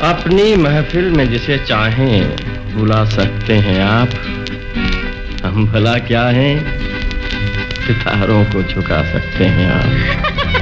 अपनी महफिल में जिसे चाहें बुला सकते हैं आप। हम भला क्या हैं, सितारों को झुका सकते हैं आप।